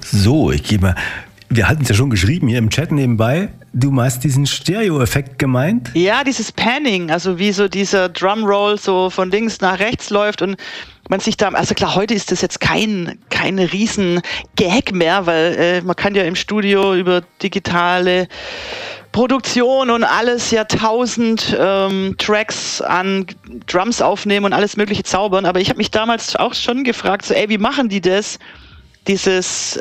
So, ich gehe mal. Wir hatten es ja schon geschrieben hier im Chat nebenbei. Du hast diesen Stereo-Effekt gemeint? Ja, dieses Panning, also wie so dieser Drumroll so von links nach rechts läuft und man sich da, also klar, heute ist das jetzt kein riesen Gag mehr, weil man kann ja im Studio über digitale Produktion und alles ja 1000 Tracks an Drums aufnehmen und alles mögliche zaubern, aber ich habe mich damals auch schon gefragt, so wie machen die das? Dieses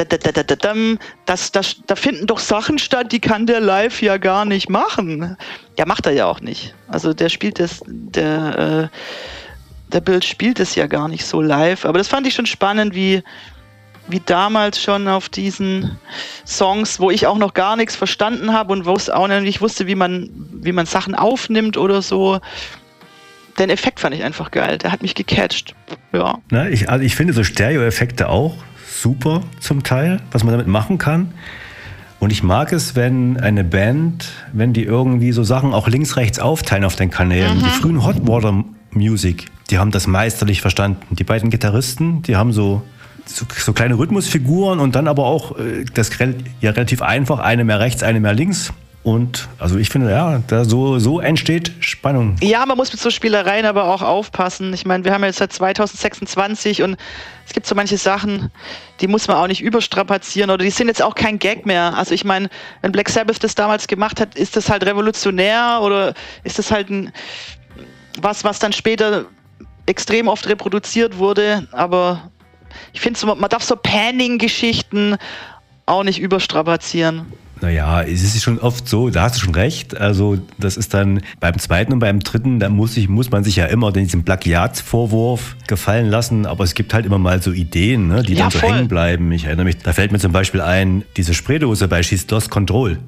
da finden doch Sachen statt, die kann der live ja gar nicht machen. Ja, macht er ja auch nicht. Also der spielt das, der Bild spielt es ja gar nicht so live. Aber das fand ich schon spannend, wie damals schon auf diesen Songs, wo ich auch noch gar nichts verstanden habe und wo es auch nicht wusste, wie man Sachen aufnimmt oder so. Den Effekt fand ich einfach geil. Der hat mich gecatcht. Ja. Na, ich finde so Stereo-Effekte auch super zum Teil, was man damit machen kann. Und ich mag es, wenn eine Band, wenn die irgendwie so Sachen auch links, rechts aufteilen auf den Kanälen. Die frühen Hot Water Music, die haben das meisterlich verstanden. Die beiden Gitarristen, die haben so kleine Rhythmusfiguren und dann aber auch das ja relativ einfach, eine mehr rechts, eine mehr links. Und also ich finde, ja, da so entsteht Spannung. Ja, man muss mit so Spielereien aber auch aufpassen. Ich meine, wir haben jetzt seit 2026 und es gibt so manche Sachen, die muss man auch nicht überstrapazieren oder die sind jetzt auch kein Gag mehr. Also ich meine, wenn Black Sabbath das damals gemacht hat, ist das halt revolutionär oder ist das halt was dann später extrem oft reproduziert wurde. Aber ich finde, man darf so Panning-Geschichten auch nicht überstrapazieren. Naja, es ist schon oft so, da hast du schon recht. Also das ist dann beim zweiten und beim dritten, da muss man sich ja immer diesen Plagiatsvorwurf gefallen lassen. Aber es gibt halt immer mal so Ideen, ne, die dann so hängen bleiben. Ich erinnere mich, da fällt mir zum Beispiel ein, diese Spraydose bei She's Lost Control.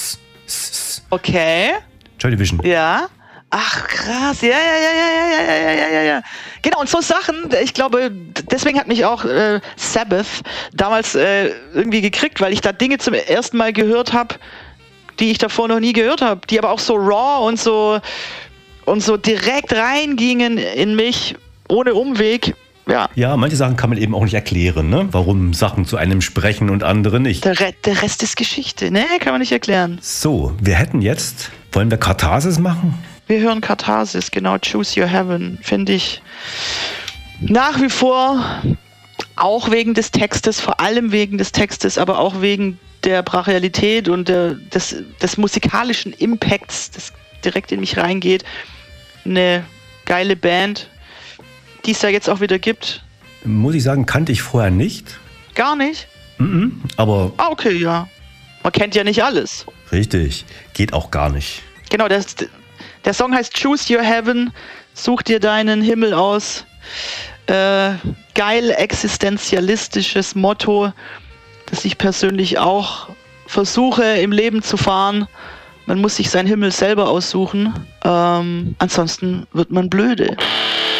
Okay. Joy Division. Ja. Ach, krass. Ja. Genau, und so Sachen, ich glaube, deswegen hat mich auch Sabbath damals irgendwie gekriegt, weil ich da Dinge zum ersten Mal gehört habe, die ich davor noch nie gehört habe, die aber auch so raw und so direkt reingingen in mich, ohne Umweg. Ja, manche Sachen kann man eben auch nicht erklären, ne? Warum Sachen zu einem sprechen und andere nicht. Der Rest ist Geschichte, ne? Kann man nicht erklären. So, wollen wir Katharsis machen? Wir hören Katharsis, genau, Choose Your Heaven, finde ich nach wie vor, auch wegen des Textes, vor allem wegen des Textes, aber auch wegen der Brachialität und des musikalischen Impacts, das direkt in mich reingeht, eine geile Band, die es ja jetzt auch wieder gibt. Muss ich sagen, kannte ich vorher nicht. Gar nicht? Aber... okay, ja. Man kennt ja nicht alles. Richtig, geht auch gar nicht. Genau, der Song heißt Choose Your Heaven, such dir deinen Himmel aus. Geil existenzialistisches Motto, das ich persönlich auch versuche im Leben zu fahren. Man muss sich seinen Himmel selber aussuchen, ansonsten wird man blöde.